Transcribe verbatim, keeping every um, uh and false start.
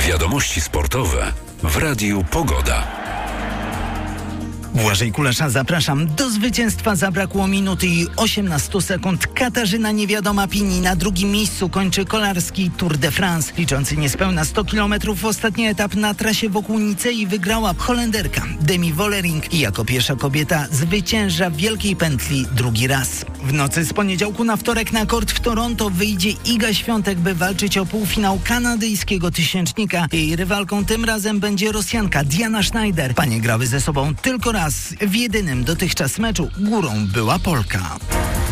Wiadomości sportowe w Radiu Pogoda. Błażej Kulesza, zapraszam. Do zwycięstwa zabrakło minuty i osiemnaście sekund. Katarzyna Niewiadoma Pini na drugim miejscu kończy kolarski Tour de France. Liczący niespełna sto kilometrów ostatni etap na trasie wokół Nicei wygrała Holenderka Demi Vollering i jako pierwsza kobieta zwycięża w wielkiej pętli drugi raz. W nocy z poniedziałku na wtorek na kort w Toronto wyjdzie Iga Świątek, by walczyć o półfinał kanadyjskiego tysięcznika. Jej rywalką tym razem będzie Rosjanka Diana Schneider. Panie grały ze sobą tylko raz. W jedynym dotychczas meczu górą była Polka.